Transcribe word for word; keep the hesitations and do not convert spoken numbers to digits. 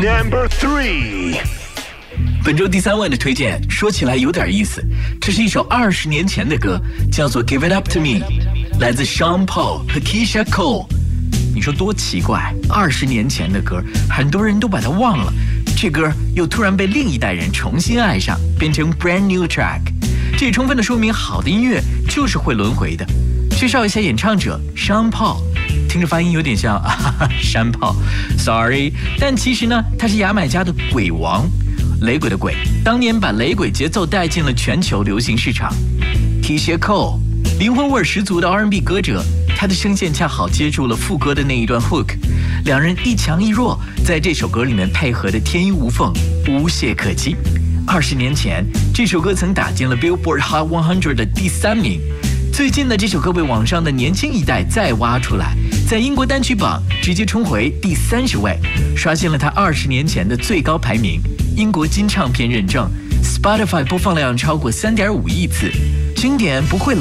Number three。 本周第三位的推荐说起来有点意思，这是一首二十年前的歌，叫做 Give It Up To Me， 来自 Sean Paul 和 Keisha Cole。你说多奇怪，二十年前的歌很多人都把它忘了，这歌又突然被另一代人重新爱上，变成 brand new track， 这也充分的说明好的音乐就是会轮回的。介绍一下演唱者 Sean Paul， 听着发音有点像啊哈哈山炮 sorry， 但其实呢他是牙买加的鬼王，雷鬼的鬼，当年把雷鬼节奏带进了全球流行市场。 Keisha Cole， 灵魂味十足的 R and B 歌者，他的声线恰好接住了副歌的那一段 hook， 两人一强一弱，在这首歌里面配合的天衣无缝，无懈可击。二十年前这首歌曾打进了 Billboard Hot 百的第三名，最近的这首歌被网上的年轻一代再挖出来，在英国单曲榜直接冲回第三十位，刷新了他二十年前的最高排名。英国金唱片认证 ，Spotify 播放量超过 三点五亿次，经典不会老。